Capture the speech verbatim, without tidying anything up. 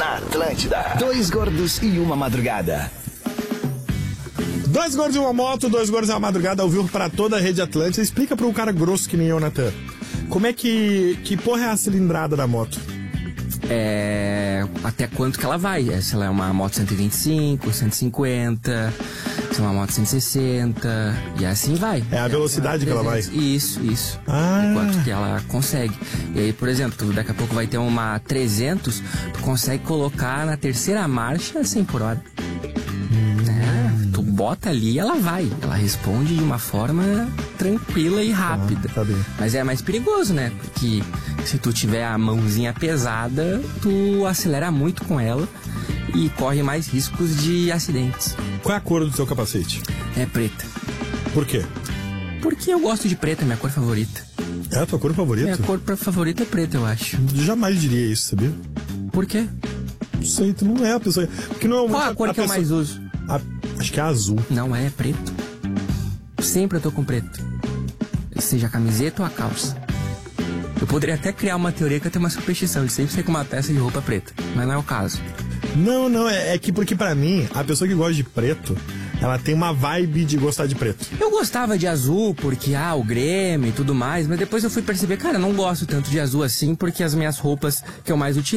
na Atlântida. Dois gordos e uma madrugada. Dois gordos e uma moto, dois gordos e uma madrugada ao vivo pra toda a rede Atlântida. Explica pra um cara grosso que nem eu, Natan. Como é que... Que porra é a cilindrada da moto? É... Até quanto que ela vai? Se ela é uma moto cento e vinte e cinco, cento e cinquenta... Se é uma moto cento e sessenta... E assim vai. É a velocidade que ela vai? Isso, isso. Ah. Quanto que ela consegue. E aí, por exemplo, tu daqui a pouco vai ter uma trezentos, tu consegue colocar na terceira marcha cem por hora. Hum. É, tu bota ali e ela vai. Ela responde de uma forma tranquila e rápida. Ah, tá bem. Mas é mais perigoso, né? Porque se tu tiver a mãozinha pesada, tu acelera muito com ela e corre mais riscos de acidentes. Qual é a cor do teu capacete? É preta. Por quê? Porque eu gosto de preta, é minha cor favorita. É a tua cor favorita? Minha cor favorita é preta, eu acho. Eu jamais diria isso, sabia? Por quê? Não sei, tu não é a pessoa... Porque não, Qual a cor a que pessoa... eu mais uso? A... Acho que é azul. Não, é preto. Sempre eu tô com preto. Seja a camiseta ou a calça. Eu poderia até criar uma teoria que eu tenho uma superstição de sempre ser com uma peça de roupa preta, mas não é o caso. Não, não, é, é que porque pra mim, a pessoa que gosta de preto, ela tem uma vibe de gostar de preto. Eu gostava de azul porque, ah, o Grêmio e tudo mais, mas depois eu fui perceber, cara, eu não gosto tanto de azul assim, porque as minhas roupas que eu mais utilizo